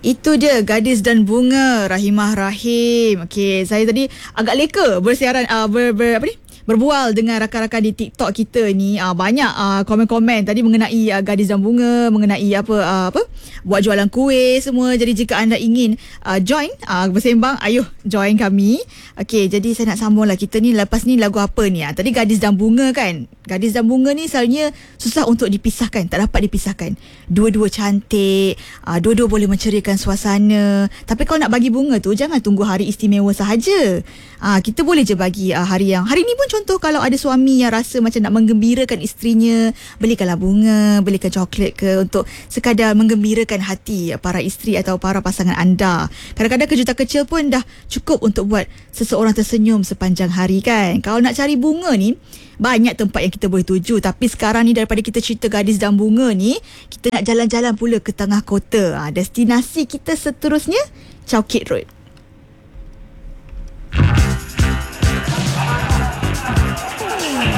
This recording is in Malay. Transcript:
Itu dia Gadis dan Bunga, Rahimah Rahim. Okey, saya tadi agak leka bersiaran berbual dengan rakan-rakan di TikTok kita ni. Banyak komen-komen tadi mengenai Gadis dan Bunga, mengenai buat jualan kuih semua. Jadi jika anda ingin join bersembang, ayuh join kami. Okey, jadi saya nak sambung lah. Kita ni lepas ni lagu apa ni? Tadi Gadis dan Bunga kan. Gadis dan Bunga ni selalunya susah untuk dipisahkan, tak dapat dipisahkan. Dua-dua cantik, dua-dua boleh menceriakan suasana. Tapi kalau nak bagi bunga tu, jangan tunggu hari istimewa sahaja. Kita boleh je bagi hari ni pun, contoh kalau ada suami yang rasa macam nak menggembirakan isterinya, belikanlah bunga, belikan coklat ke, untuk sekadar menggembirakan hati para isteri atau para pasangan anda. Kadang-kadang kejutan kecil pun dah cukup untuk buat seseorang tersenyum sepanjang hari kan. Kalau nak cari bunga ni, banyak tempat yang kita boleh tuju. Tapi sekarang ni, daripada kita cerita Gadis dan Bunga ni, kita nak jalan-jalan pula ke tengah kota. Destinasi kita seterusnya, Chowkit Road.